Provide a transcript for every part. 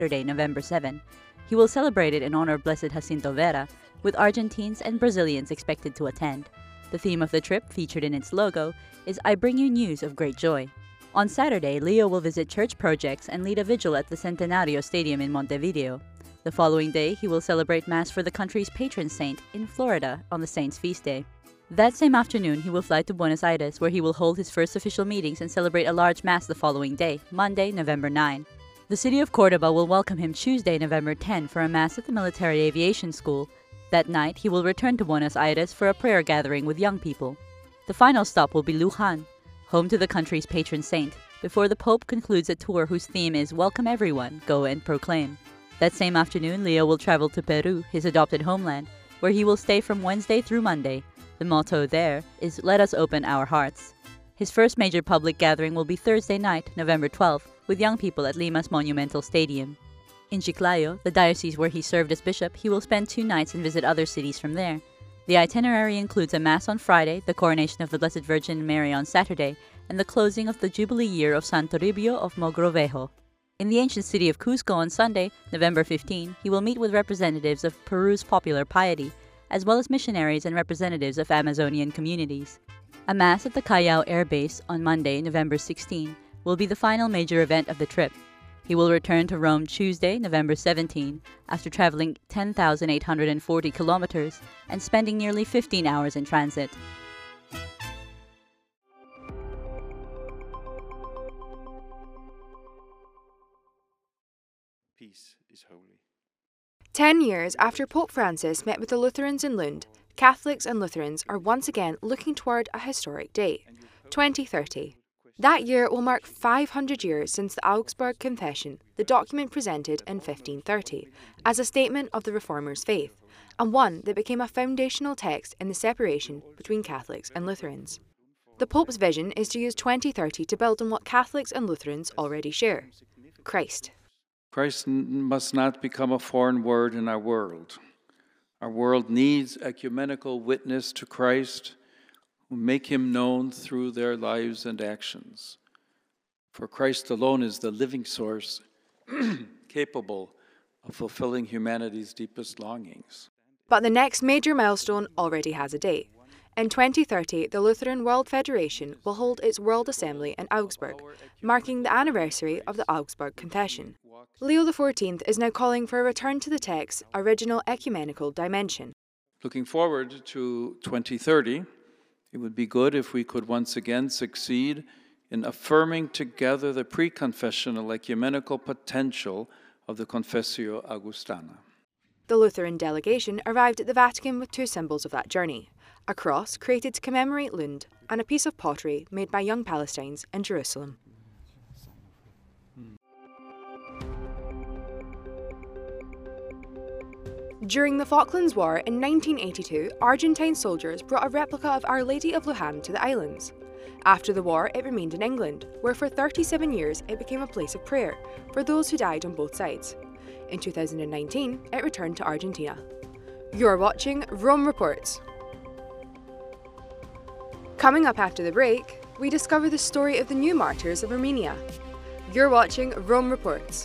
Saturday, November 7. He will celebrate it in honor of Blessed Jacinto Vera, with Argentines and Brazilians expected to attend. The theme of the trip, featured in its logo, is I Bring You News of Great Joy. On Saturday, Leo will visit church projects and lead a vigil at the Centenario Stadium in Montevideo. The following day, he will celebrate Mass for the country's patron saint in Florida on the saint's feast day. That same afternoon, he will fly to Buenos Aires, where he will hold his first official meetings and celebrate a large Mass the following day, Monday, November 9. The city of Córdoba will welcome him Tuesday, November 10 for a Mass at the Military Aviation School. That night, he will return to Buenos Aires for a prayer gathering with young people. The final stop will be Luján, home to the country's patron saint, before the Pope concludes a tour whose theme is Welcome Everyone, Go and Proclaim. That same afternoon, Leo will travel to Peru, his adopted homeland, where he will stay from Wednesday through Monday. The motto there is Let Us Open Our Hearts. His first major public gathering will be Thursday night, November 12, with young people at Lima's Monumental Stadium. In Chiclayo, the diocese where he served as bishop, he will spend 2 nights and visit other cities from there. The itinerary includes a Mass on Friday, the coronation of the Blessed Virgin Mary on Saturday, and the closing of the Jubilee year of San Toribio of Mogrovejo. In the ancient city of Cusco on Sunday, November 15, he will meet with representatives of Peru's popular piety, as well as missionaries and representatives of Amazonian communities. A Mass at the Callao Air Base on Monday, November 16, will be the final major event of the trip. He will return to Rome Tuesday, November 17, after traveling 10,840 kilometers and spending nearly 15 hours in transit. Peace is holy. 10 years after Pope Francis met with the Lutherans in Lund, Catholics and Lutherans are once again looking toward a historic date, 2030. That year will mark 500 years since the Augsburg Confession, the document presented in 1530, as a statement of the Reformers' faith, and one that became a foundational text in the separation between Catholics and Lutherans. The Pope's vision is to use 2030 to build on what Catholics and Lutherans already share: Christ. Christ must not become a foreign word in our world. Our world needs ecumenical witness to Christ, who make him known through their lives and actions. For Christ alone is the living source capable of fulfilling humanity's deepest longings. But the next major milestone already has a date. In 2030, the Lutheran World Federation will hold its World Assembly in Augsburg, marking the anniversary of the Augsburg Confession. Leo XIV is now calling for a return to the text's original ecumenical dimension. Looking forward to 2030, it would be good if we could once again succeed in affirming together the pre-confessional ecumenical potential of the Confessio Augustana. The Lutheran delegation arrived at the Vatican with 2 symbols of that journey: a cross created to commemorate Lund and a piece of pottery made by young Palestinians in Jerusalem. During the Falklands War in 1982, Argentine soldiers brought a replica of Our Lady of Luján to the islands. After the war, it remained in England, where for 37 years it became a place of prayer for those who died on both sides. In 2019, it returned to Argentina. You're watching Rome Reports. Coming up after the break, we discover the story of the new martyrs of Armenia. You're watching Rome Reports.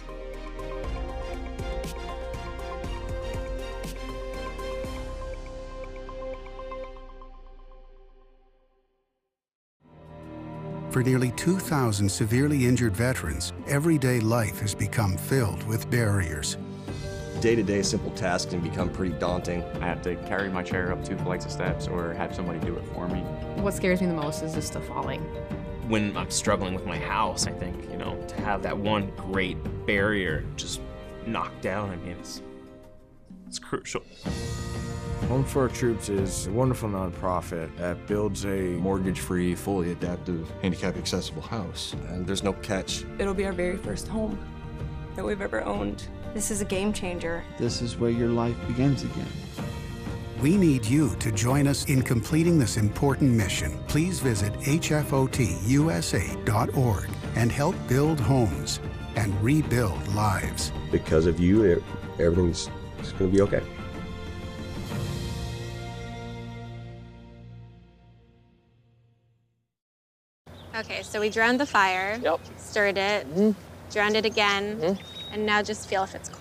For nearly 2,000 severely injured veterans, everyday life has become filled with barriers. Day-to-day simple tasks can become pretty daunting. I have to carry my chair up 2 flights of steps or have somebody do it for me. What scares me the most is just the falling. When I'm struggling with my house, I think, to have that one great barrier just knocked down, it's crucial. Home for Our Troops is a wonderful nonprofit that builds a mortgage-free, fully adaptive, handicap-accessible house. And there's no catch. It'll be our very first home that we've ever owned. This is a game changer. This is where your life begins again. We need you to join us in completing this important mission. Please visit hfotusa.org and help build homes and rebuild lives. Because of you, everything's going to be okay. Okay, so we drowned the fire, stirred it, drowned it again, and now just feel if it's cold.